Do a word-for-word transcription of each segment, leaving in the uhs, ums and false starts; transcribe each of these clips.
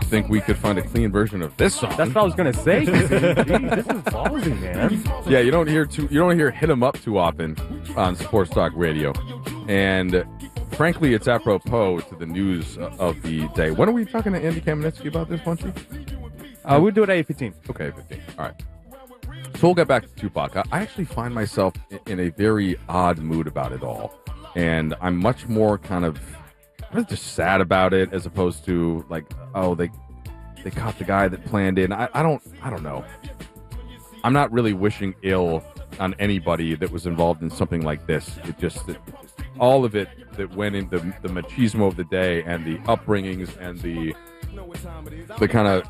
think we could find a clean version of this song. That's what I was gonna say. Jeez, this is ballsy, man. Yeah, you don't hear too, you don't hear "Hit 'Em Up" too often on Sports Talk Radio, and frankly, it's apropos to the news of the day. When are we talking to Andy Kamenetsky about this, Punchy? Uh, we'll do it at eight fifteen. Okay, eight fifteen. All right. So we'll get back to Tupac. I actually find myself in a very odd mood about it all, and I'm much more kind of I'm just sad about it as opposed to like, oh, they they caught the guy that planned it. And I, I don't I don't know. I'm not really wishing ill on anybody that was involved in something like this. It just it, all of it that went into the machismo of the day and the upbringings and the the kind of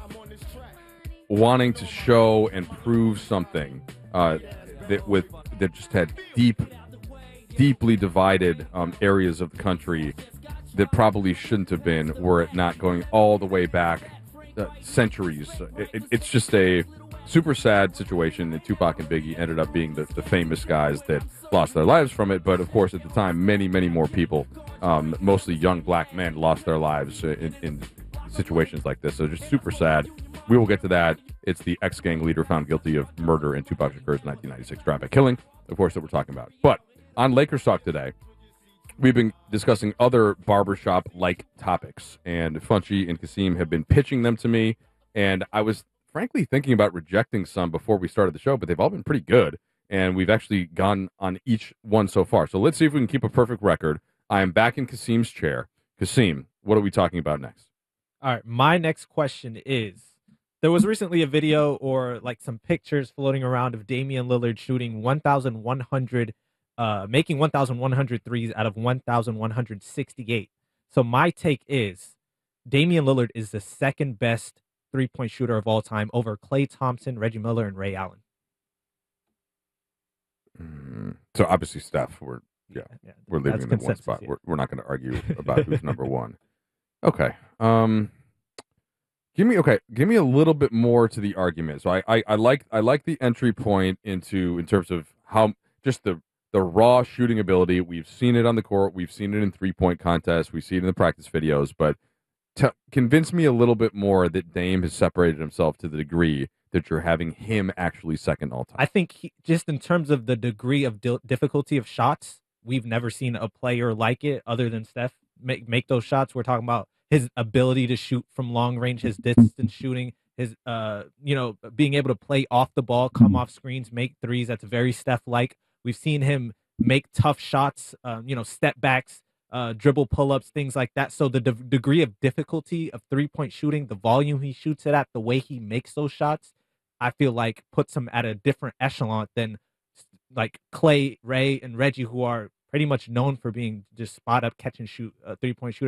wanting to show and prove something uh, that with that just had deep, deeply divided um, areas of the country that probably shouldn't have been, were it not going all the way back uh, centuries. It, it, it's just a super sad situation that Tupac and Biggie ended up being the, the famous guys that lost their lives from it. But of course, at the time, many, many more people, um, mostly young black men, lost their lives in, in situations like this. So just super sad. We will get to that. It's the ex-gang leader found guilty of murder in Tupac Shakur's nineteen ninety-six drive-by killing, of course, that we're talking about. But on Lakers Talk today, we've been discussing other barbershop-like topics, and Funchy and Kasim have been pitching them to me, and I was frankly thinking about rejecting some before we started the show, but they've all been pretty good, and we've actually gone on each one so far. So let's see if we can keep a perfect record. I am back in Kasim's chair. Kasim, what are we talking about next? All right, my next question is, there was recently a video or like some pictures floating around of Damian Lillard shooting one thousand one hundred, uh, making one thousand one hundred threes out of one thousand one hundred sixty-eight. So my take is Damian Lillard is the second best three-point shooter of all time over Klay Thompson, Reggie Miller, and Ray Allen. Mm, so obviously, Steph, we're yeah, yeah we're leaving in one spot. Yeah. We're we're not going to argue about who's number one. Okay. Um. Give me okay. Give me a little bit more to the argument. So I, I, I like I like the entry point into in terms of how just the the raw shooting ability. We've seen it on the court. We've seen it in three point contests. We see it in the practice videos. But to convince me a little bit more that Dame has separated himself to the degree that you're having him actually second all time. I think he, just in terms of the degree of di- difficulty of shots, we've never seen a player like it other than Steph make make those shots. We're talking about his ability to shoot from long range, his distance shooting, his uh, you know, being able to play off the ball, come off screens, make threes. That's very Steph-like. We've seen him make tough shots, uh, you know, step backs, uh, dribble pull-ups, things like that. So the de- degree of difficulty of three-point shooting, the volume he shoots it at, the way he makes those shots, I feel like puts him at a different echelon than like Klay, Ray, and Reggie, who are pretty much known for being just spot up catch and shoot uh, three point shooters.